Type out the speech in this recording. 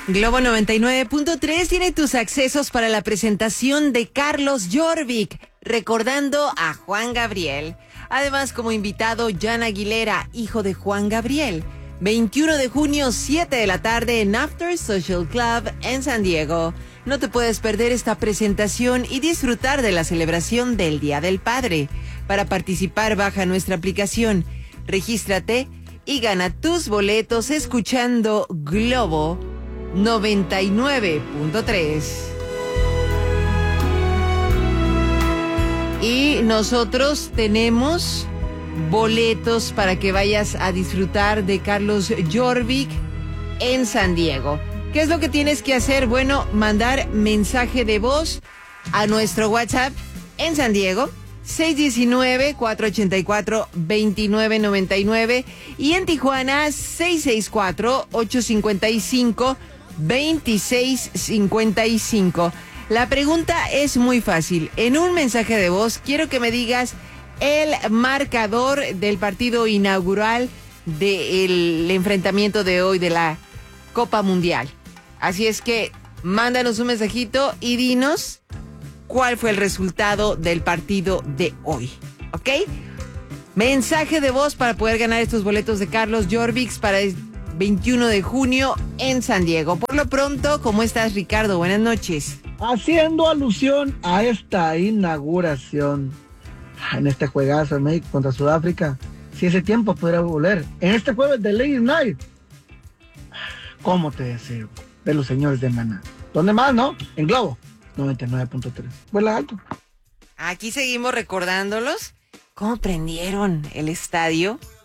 Globo 99.3 tiene tus accesos para la presentación de Carlos Jorvik, recordando a Juan Gabriel. Además, como invitado, Jan Aguilera, hijo de Juan Gabriel. 21 de junio, 7 de la tarde en After Social Club en San Diego. No te puedes perder esta presentación y disfrutar de la celebración del Día del Padre. Para participar, baja nuestra aplicación, regístrate y gana tus boletos escuchando Globo 99.3. Y nosotros tenemos boletos para que vayas a disfrutar de Carlos Jorvik en San Diego. ¿Qué es lo que tienes que hacer? Bueno, mandar mensaje de voz a nuestro WhatsApp en San Diego, 619-484-2999, y en Tijuana, 664-855-2655. La pregunta es muy fácil. En un mensaje de voz quiero que me digas el marcador del partido inaugural del enfrentamiento de hoy de la Copa Mundial. Así es que mándanos un mensajito y dinos cuál fue el resultado del partido de hoy, ¿ok? Mensaje de voz para poder ganar estos boletos de Carlos Jorvik para el 21 de junio en San Diego. Por lo pronto, ¿cómo estás, Ricardo? Buenas noches. Haciendo alusión a esta inauguración en este juegazo de México contra Sudáfrica, si ese tiempo pudiera volver, en este jueves de Ladies Night, ¿cómo te deseo? De los señores de Maná. ¿Dónde más, no? En Globo 99.3. Vuela alto. Aquí seguimos recordándolos. ¿Cómo prendieron el estadio?